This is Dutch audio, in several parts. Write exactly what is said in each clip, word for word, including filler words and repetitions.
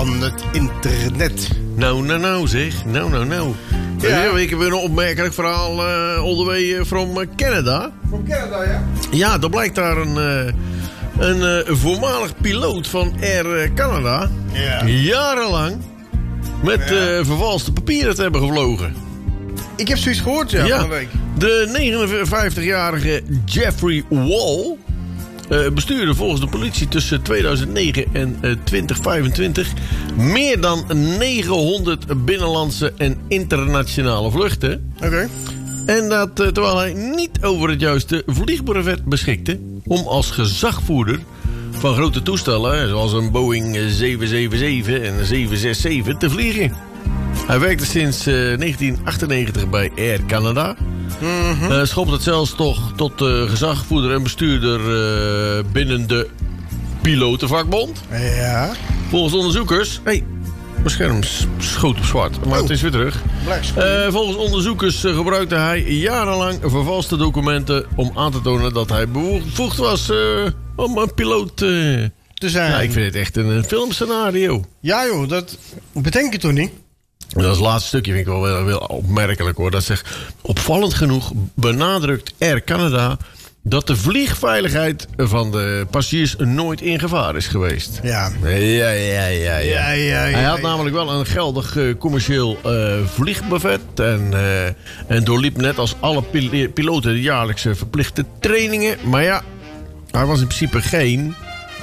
van het internet. Nou, nou, nou zeg. Nou, nou, nou. Ja. Ja, ik heb weer een opmerkelijk verhaal uh, all the way from uh, Canada. Van Canada, ja? Ja, er blijkt daar een, uh, een uh, voormalig piloot van Air Canada... Ja. jarenlang met ja. uh, vervalste papieren te hebben gevlogen. Ik heb zoiets gehoord, ja, ja. van een week. De negenenvijftigjarige Jeffrey Wall... Uh, bestuurde volgens de politie tussen tweeduizend negen en uh, twintig vijfentwintig... meer dan negenhonderd binnenlandse en internationale vluchten. Oké. Okay. En dat uh, terwijl hij niet over het juiste vliegbrevet beschikte... om als gezagvoerder van grote toestellen... zoals een Boeing zeven zeven zeven en een zeven zes zeven te vliegen. Hij werkte sinds uh, negentien achtennegentig bij Air Canada... Mm-hmm. Uh, schopt het zelfs toch tot uh, gezagvoerder en bestuurder uh, binnen de pilotenvakbond. Ja. Volgens onderzoekers... Hey, mijn scherm schoot op zwart, maar oh. het is weer terug. Uh, volgens onderzoekers uh, gebruikte hij jarenlang vervalste documenten... om aan te tonen dat hij bevoegd was uh, om een piloot uh, te zijn. Ja, ik vind het echt een, een filmscenario. Ja joh, dat bedenk je toch niet? Dat is het laatste stukje, vind ik wel wel, wel opmerkelijk hoor. Dat zegt, opvallend genoeg benadrukt Air Canada... dat de vliegveiligheid van de passagiers nooit in gevaar is geweest. Ja. Ja, ja, ja, ja. ja, ja, ja Hij had ja, namelijk wel een geldig uh, commercieel uh, vliegbuffet... En, uh, en doorliep net als alle pil- piloten de jaarlijkse verplichte trainingen. Maar ja, hij was in principe geen...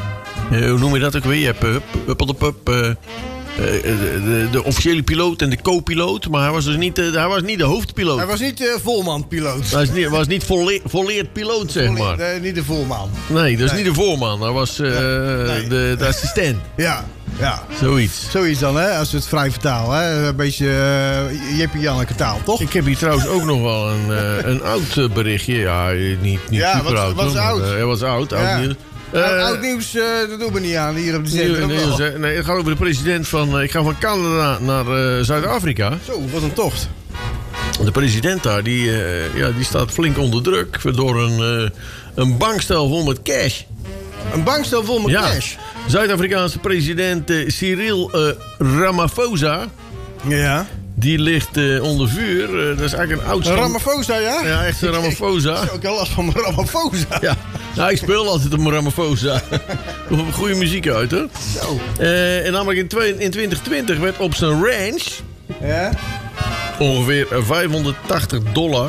Uh, hoe noem je dat ook weer? Je hebt uh, huppeldepup... Uh, Uh, de, de, de officiële piloot en de co-piloot. Maar hij was dus niet, uh, hij was niet de hoofdpiloot. Hij was niet de uh, volman-piloot. Hij was niet, was niet volle, volleerd piloot, zeg Volle, maar. Nee, niet de volman. Nee, dat is nee. niet de voorman. Hij was uh, nee. Nee. De, de assistent. Ja, ja. Zoiets. Zoiets dan, hè, als we het vrij vertalen. Hè? Een beetje uh, Jeppie Janneke taal, toch? Ik heb hier trouwens ook nog wel een, uh, een oud berichtje. Ja, niet, niet ja, super wat, oud. Wat is nog, oud? Uh, ja, wat is oud? Ja. Oud nieuws. Uh, uh, oud nieuws, uh, dat doen we niet aan hier op de zender. Nee, nee, nee, het gaat over de president van... Uh, ik ga van Canada naar uh, Zuid-Afrika. Zo, wat een tocht. De president daar, die, uh, ja, die staat flink onder druk... door een, uh, een bankstel vol met cash. Een bankstel vol met ja. cash? Zuid-Afrikaanse president uh, Cyril uh, Ramaphosa... Ja. Die ligt uh, onder vuur. Uh, dat is eigenlijk een oud... Een Ramaphosa, ja? Ja, echt een Ramaphosa. Ik heb ook al last van mijn Ramaphosa. Ja, nou, ik speel altijd op mijn Ramaphosa. Goeie muziek uit, hè? Zo. Uh, en namelijk in, twee, in twintig twintig werd op zijn ranch... Ja? ongeveer vijfhonderdtachtig dollar...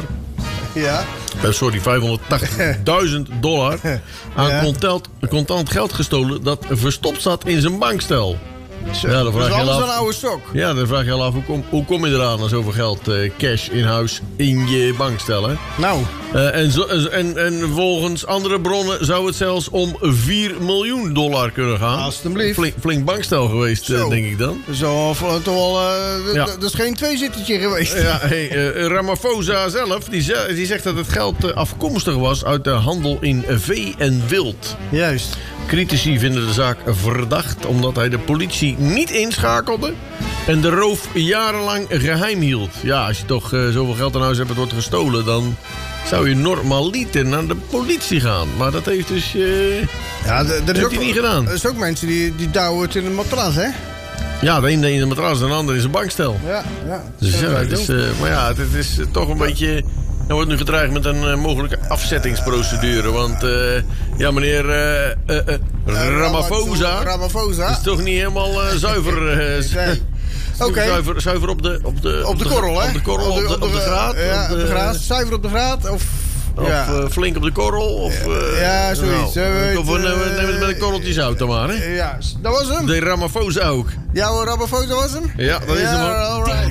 Ja? Uh, sorry, vijfhonderdtachtigduizend dollar... aan ja. contant, contant geld gestolen... dat verstopt zat in zijn bankstel. Zo, ja, dan vraag dat is je alles af, een oude stok. Ja, dan vraag je al af, hoe kom, hoe kom je eraan als zoveel geld uh, cash in huis in je bankstel, hè? Nou. Uh, en, zo, en, en volgens andere bronnen zou het zelfs om vier miljoen dollar kunnen gaan. Alsjeblieft. Flink, flink bankstel geweest, uh, denk ik dan. Zo, toch wel, uh, ja. Dat is geen tweezittertje geweest. Ja, hey, uh, Ramaphosa zelf, die, ze, die zegt dat het geld uh, afkomstig was uit de handel in vee en wild. Juist. Critici vinden de zaak verdacht omdat hij de politie niet inschakelde en de roof jarenlang geheim hield. Ja, als je toch uh, zoveel geld in huis hebt, het wordt gestolen, dan zou je normaliter naar de politie gaan. Maar dat heeft dus uh, ja, dat heeft hij niet gedaan. Er zijn ook mensen die, die douwen het in een matras, hè? Ja, de ene in de matras en de ander in zijn bankstel. Ja, ja. Dus ja, het is, uh, maar ja, het, het is uh, toch een ja. beetje... Er wordt nu gedreigd met een uh, mogelijke afzettingsprocedure. Want uh, ja, meneer uh, uh, uh, Ramaphosa, Ramaphosa is toch niet helemaal uh, zuiver... Uh, nee. Oké. Okay. Zuiver, zuiver op de... Op de, op de korrel, hè? Op de korrel, op de, op de, op de graad. Ja, op de, de graad. Zuiver op de graad, of... Of ja. uh, flink op de korrel. Of, uh, ja, zoiets. Nou, uh, of we uh, nemen het met een korreltje zout dan maar, hè? Ja, dat was hem. De Ramaphosa ook. Ja, Ramaphosa was hem? Ja, dat is ja, hem ook. Alright.